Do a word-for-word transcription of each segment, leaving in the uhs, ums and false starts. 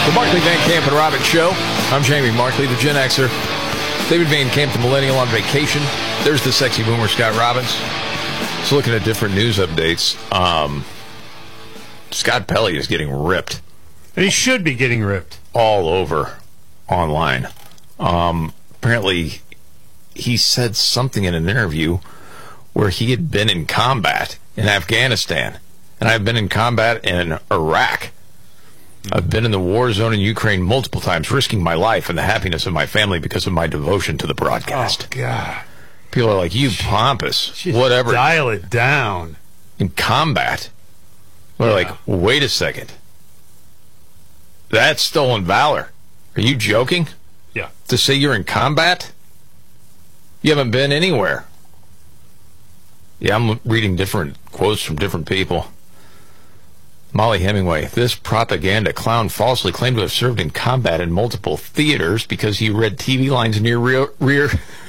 The Markley, Van Camp, and Robbins Show. I'm Jamie Markley, the Gen Xer. David Van Camp, the Millennial on vacation. There's the sexy boomer, Scott Robbins. So looking at different news updates, um, Scott Pelley is getting ripped. And he should be getting ripped. All over online. Um, apparently, he said something in an interview where he had been in combat in Afghanistan. And I've been in combat in Iraq. I've been in the war zone in Ukraine multiple times, risking my life and the happiness of my family because of my devotion to the broadcast. Oh, God. People are like, you pompous, Just whatever. Dial it down. In combat. We're Yeah. like, wait a second. That's stolen valor. Are you joking? Yeah. To say you're in combat? You haven't been anywhere. Yeah, I'm reading different quotes from different people. Molly Hemingway, this propaganda clown falsely claimed to have served in combat in multiple theaters because he read T V lines near real, rear,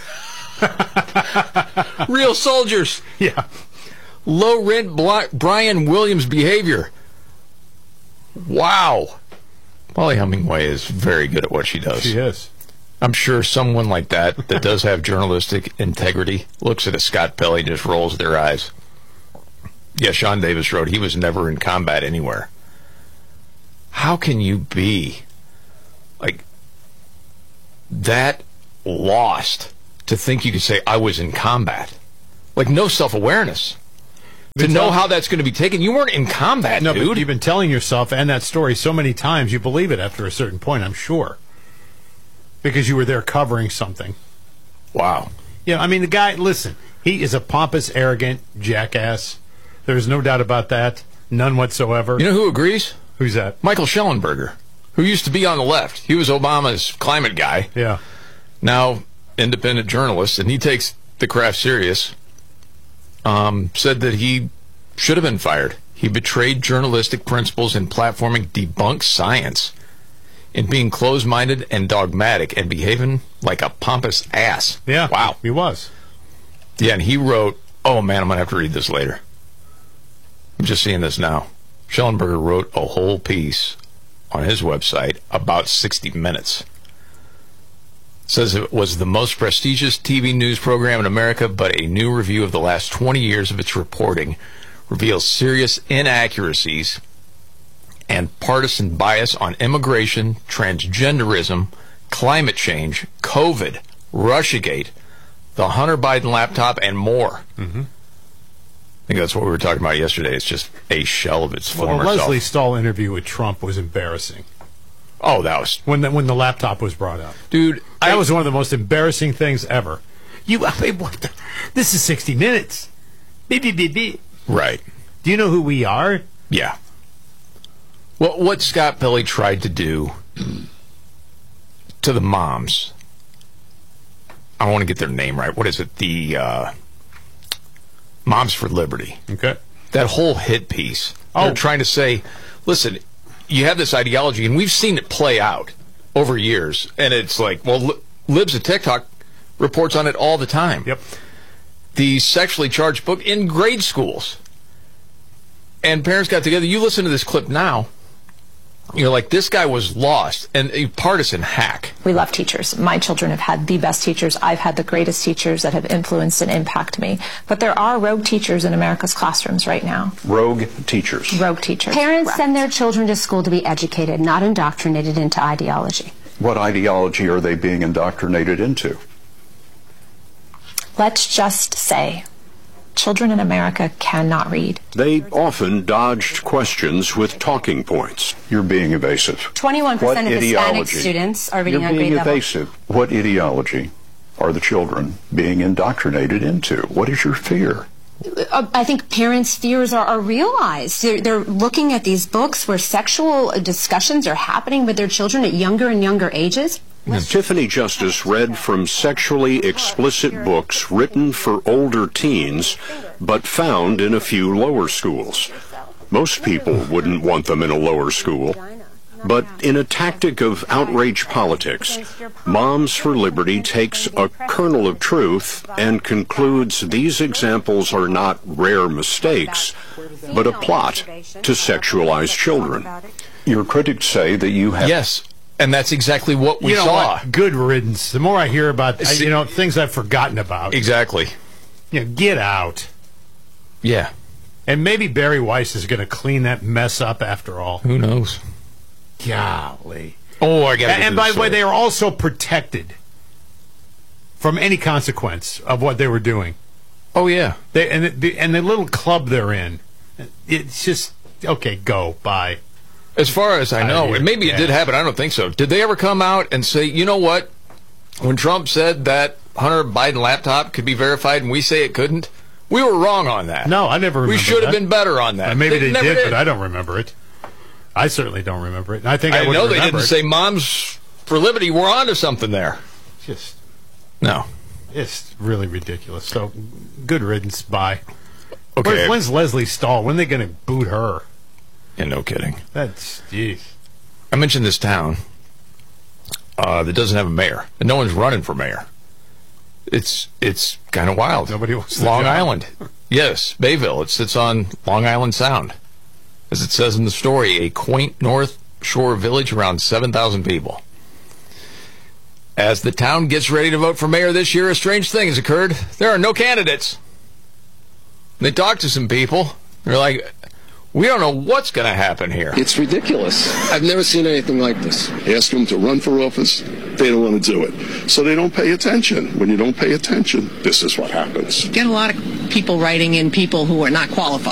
real soldiers. Yeah. Low rent Bli- Brian Williams behavior. Wow. Molly Hemingway is very good at what she does. She is. I'm sure someone like that, that does have journalistic integrity, looks at a Scott Pelley and just rolls their eyes. Yeah, Sean Davis wrote he was never in combat anywhere. How can you be, like, that lost to think you could say, I was in combat? Like, no self-awareness. To know how that's going to be taken. You weren't in combat, no, dude. But you've been telling yourself and that story so many times, you believe it after a certain point, I'm sure. Because you were there covering something. Wow. Yeah, I mean, the guy, listen, he is a pompous, arrogant jackass. There's no doubt about that. None whatsoever. You know who agrees? Who's that? Michael Schellenberger, who used to be on the left. He was Obama's climate guy. Yeah. Now, independent journalist, and he takes the craft serious. Um, said that he should have been fired. He betrayed journalistic principles in platforming debunked science, in being closed-minded and dogmatic, and behaving like a pompous ass. Yeah. Wow. He was. Yeah, and he wrote, oh man, I'm going to have to read this later. I'm just seeing this now. Schellenberger wrote a whole piece on his website about sixty minutes. Says it was the most prestigious T V news program in America, but a new review of the last twenty years of its reporting reveals serious inaccuracies and partisan bias on immigration, transgenderism, climate change, COVID, Russiagate, the Hunter Biden laptop, and more. Mm-hmm. I think that's what we were talking about yesterday. It's just a shell of its well, former the Leslie self. Stahl interview with Trump was embarrassing. Oh, that was... When the, when the laptop was brought up. Dude, That I, was one of the most embarrassing things ever. You, I mean, what the, this is sixty minutes. Beep, beep, beep, beep. Right. Do you know who we are? Yeah. Well, what Scott Pelley tried to do to the moms, I want to get their name right. What is it? The uh, Moms for Liberty. Okay. That whole hit piece. Oh. They're trying to say, listen, you have this ideology, and we've seen it play out over years. And it's like, well, Libs of TikTok reports on it all the time. Yep. The sexually charged book in grade schools. And parents got together. You listen to this clip now. You're like, this guy was lost, and a partisan hack. We love teachers. My children have had the best teachers. I've had the greatest teachers that have influenced and impacted me. But there are rogue teachers in America's classrooms right now. Rogue teachers. Rogue teachers. Parents Correct. send their children to school to be educated, not indoctrinated into ideology. What ideology are they being indoctrinated into? Let's just say children in America cannot read. They often dodged questions with talking points. You're being evasive. twenty-one What percent of Hispanic ideology? students are reading You're on being grade level. evasive. What ideology are the children being indoctrinated into? What is your fear? Uh, I think parents' fears are, are realized. They're, they're looking at these books where sexual discussions are happening with their children at younger and younger ages. Tiffany Justice read from sexually explicit books written for older teens, but found in a few lower schools. Most people wouldn't want them in a lower school. But in a tactic of outrage politics, Moms for Liberty takes a kernel of truth and concludes these examples are not rare mistakes, but a plot to sexualize children. Your critics say that you have... Yes, and that's exactly what we you know saw. What? Good riddance. The more I hear about, See, you know, things I've forgotten about. Exactly. You know, get out. Yeah. And maybe Barry Weiss is going to clean that mess up after all. Who knows? Golly. Oh, I got. And, and by the way, they are also protected from any consequence of what they were doing. Oh yeah. They and the, and the little club they're in, it's just okay. Go bye. As far as I know, I, and maybe yeah. it did happen. I don't think so. Did they ever come out and say, you know what? When Trump said that Hunter Biden laptop could be verified and we say it couldn't, we were wrong on that. No, I never remember We should have that. been better on that. Uh, maybe they, they did, did, but I don't remember it. I certainly don't remember it. And I think I, I would know they remember didn't it. say Moms for Liberty. We're onto something there. Just, No. it's really ridiculous. So, good riddance. Bye. Okay. Where's, when's Leslie Stahl? When are they going to boot her? Yeah, no kidding. That's, geez. I mentioned this town uh, that doesn't have a mayor, and no one's running for mayor. It's it's kind of wild. Nobody wants the Long job. Island. Yes, Bayville. It sits on Long Island Sound. As it says in the story, a quaint North Shore village around seven thousand people. As the town gets ready to vote for mayor this year, a strange thing has occurred. There are no candidates. They talked to some people. They're like, we don't know what's going to happen here. It's ridiculous. I've never seen anything like this. Ask them to run for office, they don't want to do it. So they don't pay attention. When you don't pay attention, this is what happens. Get a lot of people writing in people who are not qualified.